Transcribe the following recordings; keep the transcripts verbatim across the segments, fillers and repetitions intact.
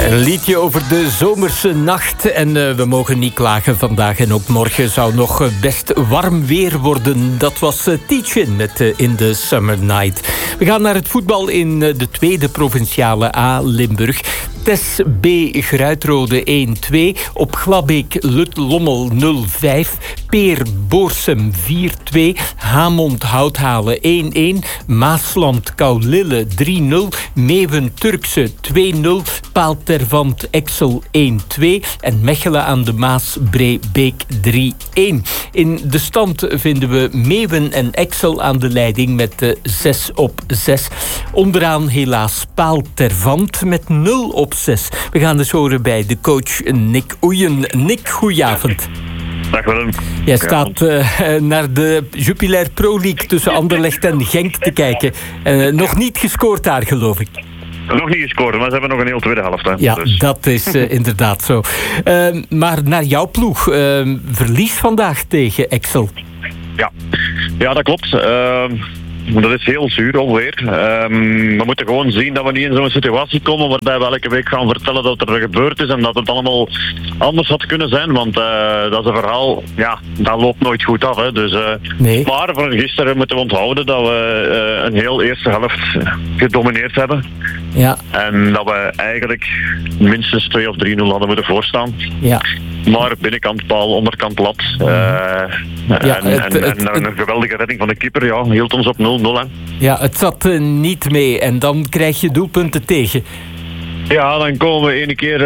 Een liedje over de zomerse nacht. En uh, we mogen niet klagen vandaag. En ook morgen zou nog uh, best warm weer worden. Dat was uh, Teach-In met uh, In the Summer Night. We gaan naar het voetbal in uh, de tweede provinciale A, Limburg. Tes B. Gruitrode één twee. Op Glabbeek Lut-Lommel nul vijf. Peer Boorsum vier twee. Hamond Houthalen één een. Maasland Kaulille drie nul. Meeuwen Turkse twee nul. Paaltervant Exel één twee. En Mechelen aan de Maas Breebeek drie een. In de stand vinden we Meeuwen en Exel aan de leiding met de zes op zes. Onderaan helaas Paaltervant met nul op zes. We gaan dus horen bij de coach Nick Oeyen. Nick, goedenavond. Dag Willem. Jij staat uh, naar de Jupiler Pro League tussen Anderlecht en Genk te kijken. Uh, nog niet gescoord daar, geloof ik. Nog niet gescoord, maar ze hebben nog een heel tweede helft. Hè. Ja, dus. dat is uh, inderdaad zo. Uh, maar naar jouw ploeg. Uh, verlies vandaag tegen Exel. Ja, ja dat klopt. Uh... Dat is heel zuur alweer. Um, we moeten gewoon zien dat we niet in zo'n situatie komen waarbij we elke week gaan vertellen dat er gebeurd is en dat het allemaal anders had kunnen zijn. Want uh, dat is een verhaal, ja, dat loopt nooit goed af. Hè. Dus, uh, nee. Maar van gisteren moeten we onthouden dat we uh, een heel eerste helft gedomineerd hebben. Ja. En dat we eigenlijk minstens twee of drie nul hadden moeten voorstaan. Ja. Maar binnenkant paal, onderkant lat. Uh, ja, en, het, en, het, en een het, geweldige redding van de keeper, ja, hield ons op nul nul. Hè. Ja, het zat uh, niet mee en dan krijg je doelpunten tegen. Ja, dan komen we ene keer,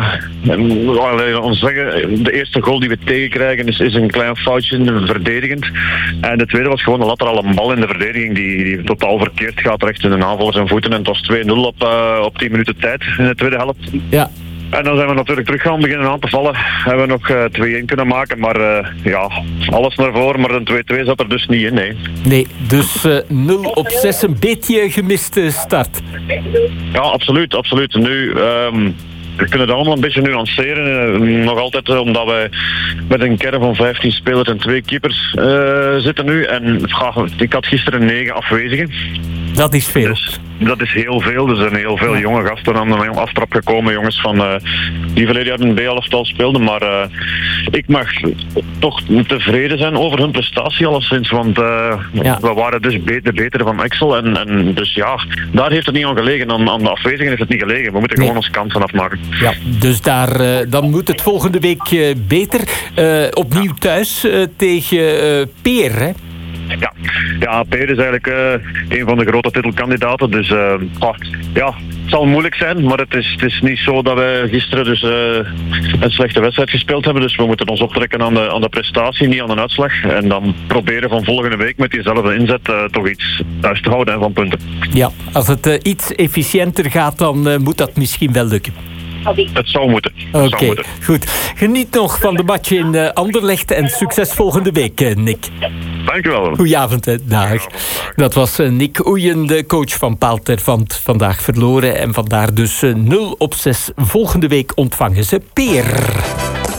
uh, ons zeggen, de eerste goal die we tegenkrijgen is, is een klein foutje verdedigend. En de tweede was gewoon een laterale bal in de verdediging die, die totaal verkeerd gaat recht in de aanvaller zijn voeten. En het was twee nul op, uh, op tien minuten tijd in de tweede helft. Ja. En dan zijn we natuurlijk terug gaan beginnen aan te vallen. Hebben we nog uh, twee een kunnen maken, maar uh, ja, alles naar voren. Maar een twee twee zat er dus niet in, nee. Nee, dus uh, nul op zes, een beetje gemiste start. Ja, absoluut, absoluut. Nu... Um, We kunnen dat allemaal een beetje nuanceren. Uh, nog altijd uh, omdat wij met een kern van vijftien spelers en twee keepers uh, zitten nu. En uh, ik had gisteren negen afwezigen. Dat is veel. Dus, dat is heel veel. Er zijn heel veel jonge gasten aan de aftrap gekomen. Jongens van, uh, die verleden jaar in het B-elftal speelden. Maar uh, ik mag toch tevreden zijn over hun prestatie alleszins. Want uh, ja. we waren dus beter, beter van Exel. En, en dus ja, daar heeft het niet aan gelegen. Aan, aan de afwezigen heeft het niet gelegen. We moeten nee. gewoon onze kansen afmaken. Ja, dus daar, uh, dan moet het volgende week uh, beter. Uh, opnieuw thuis uh, tegen uh, Peer, hè? Ja, ja, Peer is eigenlijk uh, een van de grote titelkandidaten. Dus uh, oh, ja, het zal moeilijk zijn, maar het is, het is niet zo dat we gisteren dus, uh, een slechte wedstrijd gespeeld hebben. Dus we moeten ons optrekken aan de, aan de prestatie, niet aan de uitslag. En dan proberen van volgende week met diezelfde inzet uh, toch iets thuis te houden hè, van punten. Ja, als het uh, iets efficiënter gaat, dan uh, moet dat misschien wel lukken. Het zou moeten. Oké, okay, goed. Geniet nog van de match in uh, Anderlecht en succes volgende week, uh, Nick. Dankjewel. Goedenavond, hè. Dag. Dat was uh, Nick Oeyen, de coach van Paaltervant. Vandaag verloren en vandaar dus uh, nul op zes. Volgende week ontvangen ze Peer.